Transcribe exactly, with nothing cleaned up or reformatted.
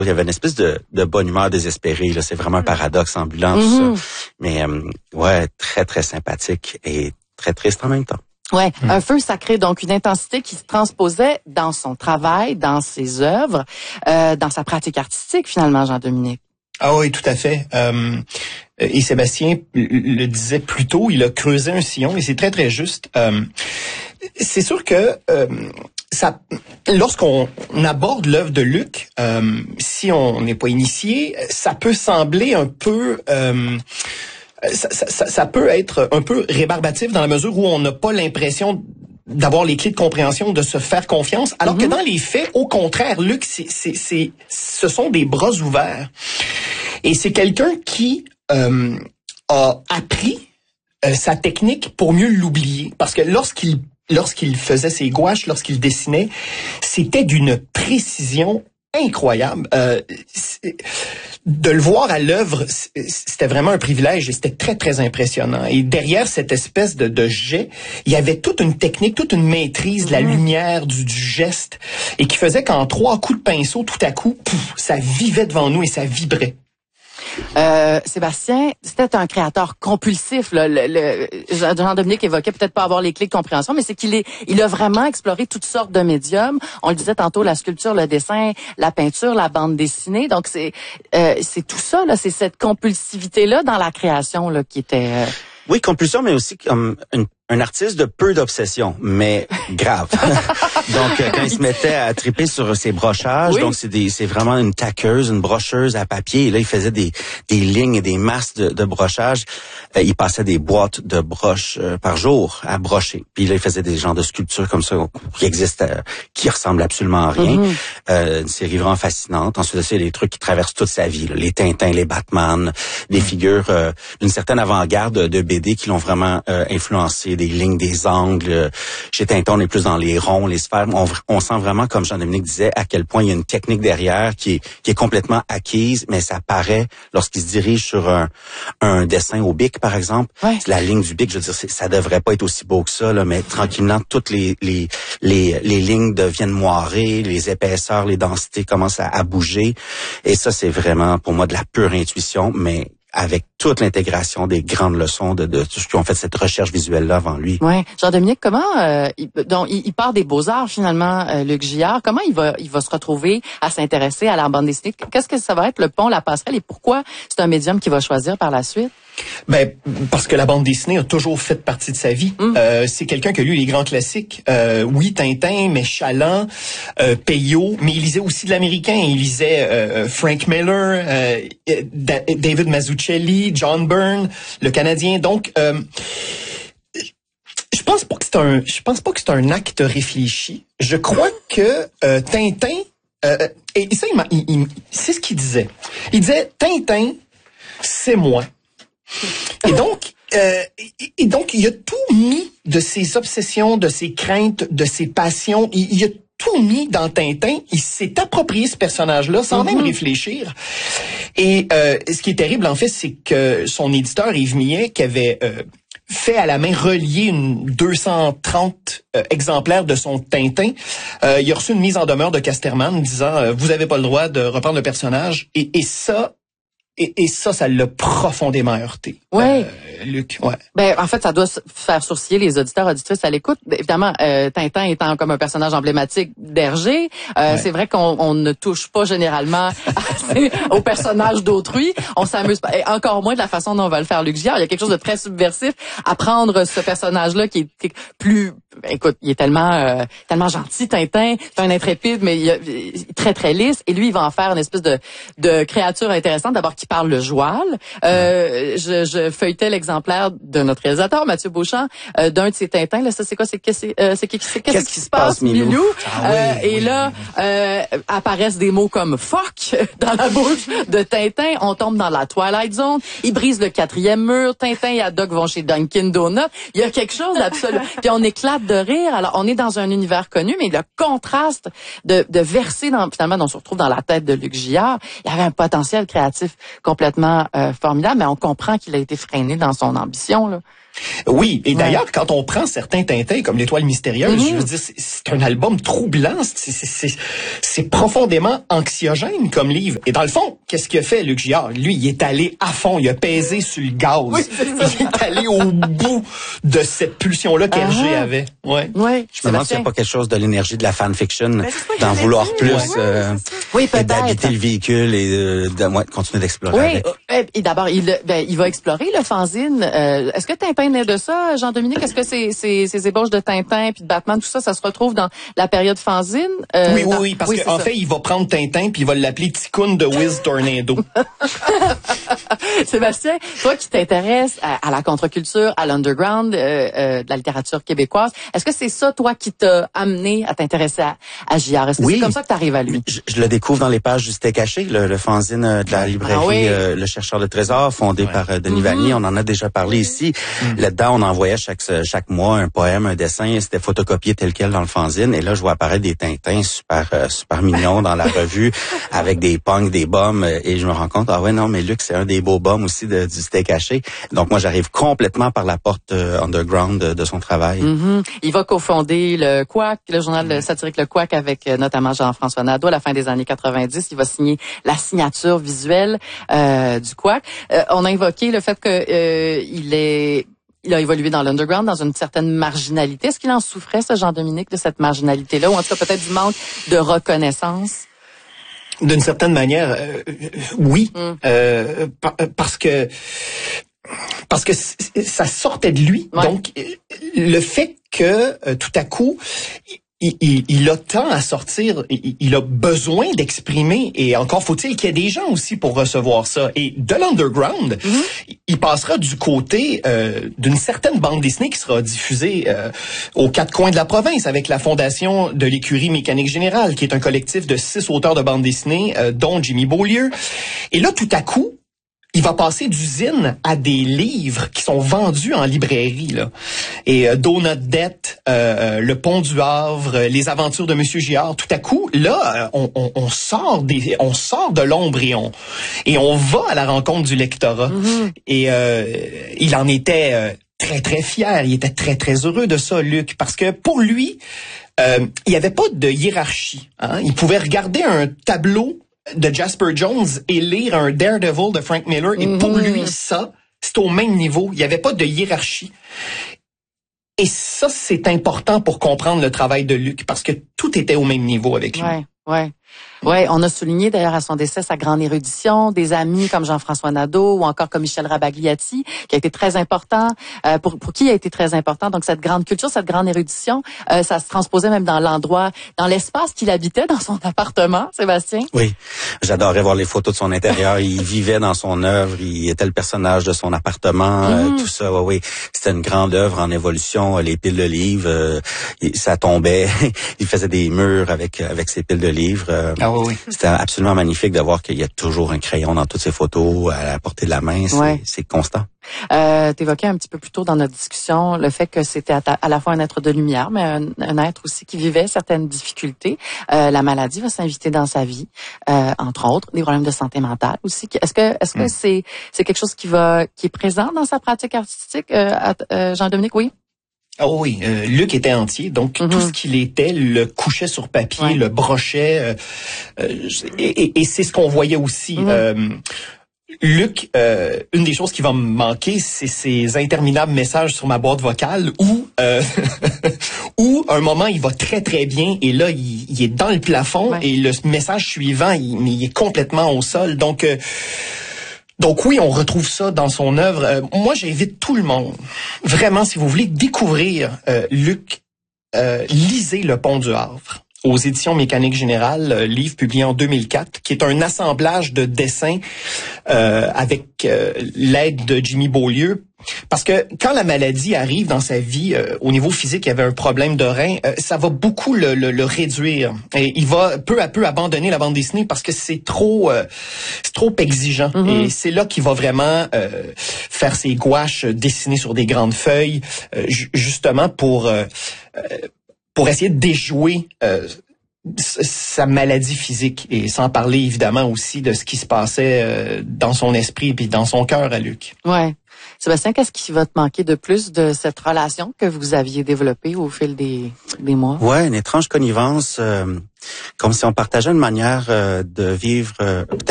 Il y avait une espèce de, de bonne humeur désespérée. Là. C'est vraiment un paradoxe ambulant, mm-hmm. tout ça. Mais euh, ouais, très, très sympathique et très triste en même temps. Ouais, mmh. un feu sacré, donc une intensité qui se transposait dans son travail, dans ses œuvres, euh, dans sa pratique artistique, finalement, Jean-Dominique. Ah oui, tout à fait. Euh, et Sébastien le disait plus tôt, il a creusé un sillon et c'est très, très juste. Euh, c'est sûr que euh, ça, lorsqu'on aborde l'œuvre de Luc, euh, si on n'est pas initié, ça peut sembler un peu... Euh, Ça, ça, ça peut être un peu rébarbatif dans la mesure où on n'a pas l'impression d'avoir les clés de compréhension, de se faire confiance, alors mm-hmm. que dans les faits, au contraire, Luc, c'est, c'est, c'est, ce sont des bras ouverts. Et c'est quelqu'un qui euh, a appris euh, sa technique pour mieux l'oublier. Parce que lorsqu'il lorsqu'il faisait ses gouaches, lorsqu'il dessinait, c'était d'une précision incroyable. Euh, de le voir à l'œuvre, c'était vraiment un privilège et c'était très, très impressionnant. Et derrière cette espèce de, de jet, il y avait toute une technique, toute une maîtrise de la lumière, du, du geste, et qui faisait qu'en trois coups de pinceau, tout à coup, pouf, ça vivait devant nous et ça vibrait. Euh, Sébastien, c'était un créateur compulsif. Là. Le, le, Jean-Dominique évoquait peut-être pas avoir les clés de compréhension, mais c'est qu'il est, il a vraiment exploré toutes sortes de médiums. On le disait tantôt, la sculpture, le dessin, la peinture, la bande dessinée. Donc c'est, euh, c'est tout ça. Là, c'est cette compulsivité-là dans la création là qui était. Euh... Oui, compulsion, mais aussi comme une un artiste de peu d'obsession, mais grave. Donc, euh, quand il se mettait à triper sur ses brochages, oui. donc c'est des, c'est vraiment une taqueuse, une brocheuse à papier. Et là, il faisait des, des lignes et des masses de, de brochage. Euh, il passait des boîtes de broches euh, par jour à brocher. Puis là, il faisait des genres de sculptures comme ça qui existent, euh, qui ressemblent absolument à rien. Mm-hmm. Euh, une série vraiment fascinante. Ensuite, c'est des trucs qui traversent toute sa vie. Là. Les Tintins, les Batman, des mm-hmm. figures euh, d'une certaine avant-garde de B D qui l'ont vraiment euh, influencé. Des lignes, des angles. Chez Tintin, on est plus dans les ronds, les sphères. On, on sent vraiment, comme Jean-Dominique disait, à quel point il y a une technique derrière qui est, qui est complètement acquise, mais ça paraît lorsqu'il se dirige sur un, un dessin au bic, par exemple. Ouais. La ligne du bic, je veux dire, ça devrait pas être aussi beau que ça, là, mais tranquillement, toutes les, les, les, les lignes deviennent moirées, les épaisseurs, les densités commencent à, à bouger. Et ça, c'est vraiment, pour moi, de la pure intuition, mais avec toute l'intégration des grandes leçons de, de tout ce qui ont fait cette recherche visuelle-là avant lui. Oui. Jean-Dominique, comment euh, il, donc, il, il part des Beaux-Arts, finalement, euh, Luc Gillard. Comment il va il va se retrouver à s'intéresser à la bande dessinée? Qu'est-ce que ça va être, le pont, la passerelle, et pourquoi c'est un médium qu'il va choisir par la suite? Ben, parce que la bande dessinée a toujours fait partie de sa vie. Mmh. Euh, c'est quelqu'un qui a lu les grands classiques. Euh, oui, Tintin, mais Chaland, euh, Peyo, mais il lisait aussi de l'américain. Il lisait euh, Frank Miller, euh, da- David Mazzucchelli, John Byrne, le Canadien. Donc, euh, je pense pas que c'est un, je pense pas que c'est un acte réfléchi. Je crois que euh, Tintin, euh, et ça, il m'a, il, il, c'est ce qu'il disait. Il disait Tintin, c'est moi. Et donc, euh, et, et donc, il a tout mis de ses obsessions, de ses craintes, de ses passions. Il, il a tout mis dans Tintin. Il s'est approprié ce personnage-là sans mm-hmm. même réfléchir. Et euh, ce qui est terrible, en fait, c'est que son éditeur, Yves Millet, qui avait euh, fait à la main relier une deux cent trente euh, exemplaires de son Tintin, euh, il a reçu une mise en demeure de Casterman disant euh, « Vous avez pas le droit de reprendre le personnage. » Et, et ça... Et, et ça, ça l'a profondément heurté. Oui. Euh, Luc, ouais. Ben, en fait, ça doit faire sourciller les auditeurs, auditrices à l'écoute. Évidemment, euh, Tintin étant comme un personnage emblématique d'Hergé, euh, ouais. c'est vrai qu'on on ne touche pas généralement au personnage d'autrui. On s'amuse pas. Et encore moins de la façon dont on va le faire Luc Gillard. Il y a quelque chose de très subversif à prendre ce personnage-là qui est, qui est plus... Écoute, il est tellement euh, tellement gentil, Tintin. C'est un intrépide, mais il est très, très lisse. Et lui, il va en faire une espèce de, de créature intéressante. D'abord, qui parle le joual. Euh, je, je feuilletais l'exemplaire de notre réalisateur, Mathieu Beauchamp, euh, d'un de ses Tintins. Là, ça, c'est quoi? C'est, c'est, euh, c'est, c'est, c'est qu'est-ce qui se passe, Milou? Ah, oui, euh, et oui, là, oui. Euh, apparaissent des mots comme « fuck » dans la bouche de Tintin. On tombe dans la Twilight Zone. Il brise le quatrième mur. Tintin et Haddock vont chez Dunkin' Donuts. Il y a quelque chose d'absolu. Puis on éclate éclate de rire. Alors, on est dans un univers connu, mais le contraste de, de verser dans, finalement, on se retrouve dans la tête de Luc Gillard. Il avait un potentiel créatif complètement euh, formidable, mais on comprend qu'il a été freiné dans son ambition, là. Oui, et d'ailleurs, ouais. quand on prend certains Tintins comme l'Étoile mystérieuse, mm-hmm. je veux dire, c'est, c'est un album troublant, c'est, c'est, c'est, c'est profondément anxiogène comme livre. Et dans le fond, qu'est-ce qu'il a fait, Luc Gillard? Lui, il est allé à fond, il a pesé sur le gaz. Oui, il est allé au bout de cette pulsion-là qu'Hergé uh-huh. avait. Ouais. Ouais. Je me demande s'il n'y a pas quelque chose de l'énergie de la fanfiction, ben, d'en vouloir dit. plus, Ouais. euh, oui, peut-être. d'habiter le véhicule et de, de, de, de continuer d'explorer oui. avec. Et d'abord, il, ben, il va explorer le fanzine. Euh, est-ce que Tintin naît de ça, Jean-Dominique? Est-ce que ces, ces, ces ébauches de Tintin puis de Batman, tout ça, ça se retrouve dans la période fanzine? Euh, oui, oui, oui, parce oui, qu'en fait, il va prendre Tintin puis il va l'appeler Ticoun de Wiz Tornado. Sébastien, toi qui t'intéresses à, à la contre-culture, à l'underground euh, euh, de la littérature québécoise, est-ce que c'est ça, toi, qui t'a amené à t'intéresser à, à Gillard? Est-ce que oui. c'est comme ça que t'arrives à lui? Je, je le découvre dans les pages du Steak Caché, le, le fanzine de la librairie ah oui. euh, Le Chercheur de Trésors, fondé ouais. par euh, Denis mm-hmm. Vanier. On en a déjà parlé ici. Mm-hmm. Là-dedans, on envoyait chaque chaque mois un poème, un dessin. C'était photocopié tel quel dans le fanzine. Et là, je vois apparaître des Tintins super euh, super mignons dans la revue, avec des punks, des bombes. Et je me rends compte, ah ouais, non, mais Luc, c'est un des beaux bombes aussi de, du Steak Caché. Donc, moi, j'arrive complètement par la porte euh, underground de, de son travail. Mm-hmm. Il va cofonder le Quack, le journal mm-hmm. satirique Le Quack, avec euh, notamment Jean-François Nadeau à la fin des années quatre-vingt-dix. Il va signer la signature visuelle euh, du Quack. Euh, on a évoqué le fait que euh, il est il a évolué dans l'underground, dans une certaine marginalité. Est-ce qu'il en souffrait, ce Jean-Dominique, de cette marginalité-là, ou en tout cas peut-être du manque de reconnaissance? D'une certaine manière, euh, oui, mm. euh, par, parce que parce que ça sortait de lui. Ouais. Donc, le fait que euh, tout à coup Il, il, il a tant à sortir, il, il a besoin d'exprimer, et encore faut-il qu'il y ait des gens aussi pour recevoir ça. Et de l'underground, mm-hmm. il passera du côté euh, d'une certaine bande dessinée qui sera diffusée euh, aux quatre coins de la province avec la fondation de l'Écurie Mécanique Générale, qui est un collectif de six auteurs de bande dessinée, euh, dont Jimmy Beaulieu. Et là, tout à coup, il va passer du zine à des livres qui sont vendus en librairie, là. Et euh, Donut Debt, euh, Le Pont du Havre, euh, Les Aventures de Monsieur Gillard. Tout à coup, là, on, on, on sort des, on sort de l'ombre et on et on va à la rencontre du lectorat. Mm-hmm. Et euh, il en était euh, très très fier. Il était très très heureux de ça, Luc, parce que pour lui, euh, il n'y avait pas de hiérarchie. Hein? Il pouvait regarder un tableau de Jasper Jones et lire un Daredevil de Frank Miller. Et mm-hmm. pour lui, ça, c'est au même niveau. Il n'y avait pas de hiérarchie. Et ça, c'est important pour comprendre le travail de Luc, parce que tout était au même niveau avec lui. Ouais, ouais. Ouais, on a souligné d'ailleurs à son décès sa grande érudition, des amis comme Jean-François Nadeau ou encore comme Michel Rabagliati, qui a été très important, euh, pour pour qui a été très important. Donc cette grande culture, cette grande érudition, euh, ça se transposait même dans l'endroit, dans l'espace qu'il habitait, dans son appartement, Sébastien. Oui, j'adorais voir les photos de son intérieur. Il vivait dans son œuvre, il était le personnage de son appartement, mm-hmm. euh, tout ça. Oui, oui, c'était une grande œuvre en évolution. Les piles de livres, euh, ça tombait. Il faisait des murs avec avec ses piles de livres. Euh, ah oui, oui. C'était absolument magnifique de voir qu'il y a toujours un crayon dans toutes ses photos à la portée de la main. C'est, ouais. c'est constant. Euh, t'évoquais un petit peu plus tôt dans notre discussion le fait que c'était à, ta, à la fois un être de lumière, mais un, un être aussi qui vivait certaines difficultés. Euh, la maladie va s'inviter dans sa vie, euh, entre autres, des problèmes de santé mentale aussi. Est-ce que, est-ce que mm. c'est, c'est quelque chose qui va, qui est présent dans sa pratique artistique, euh, euh, Jean-Dominique? Oui. Oh oui, euh, Luc était entier, donc mm-hmm. tout ce qu'il était le couchait sur papier, ouais. le brochait, euh, euh, et, et, et c'est ce qu'on voyait aussi. Mm-hmm. Euh, Luc, euh, une des choses qui va me manquer, c'est ces interminables messages sur ma boîte vocale où, euh, où un moment il va très très bien et là il, il est dans le plafond ouais. et le message suivant il, il est complètement au sol. Donc euh, Donc oui, on retrouve ça dans son œuvre. Euh, moi, j'invite tout le monde, vraiment, si vous voulez découvrir euh, Luc, euh, lisez Le Pont du Havre aux éditions Mécanique Générale, euh, livre publié en deux mille quatre, qui est un assemblage de dessins euh, avec euh, l'aide de Jimmy Beaulieu. parce que quand la maladie arrive dans sa vie, euh, au niveau physique, il y avait un problème de rein, euh, ça va beaucoup le, le, le réduire. Et il va peu à peu abandonner la bande dessinée parce que c'est trop, euh, c'est trop exigeant. Mm-hmm. Et c'est là qu'il va vraiment euh, faire ses gouaches, dessiner sur des grandes feuilles, euh, justement pour euh, pour essayer de déjouer euh, sa maladie physique, et sans parler évidemment aussi de ce qui se passait euh, dans son esprit puis dans son cœur à Luc. Ouais. Sébastien, qu'est-ce qui va te manquer de plus de cette relation que vous aviez développée au fil des, des mois? Ouais, une étrange connivence, euh, comme si on partageait une manière euh, de vivre euh,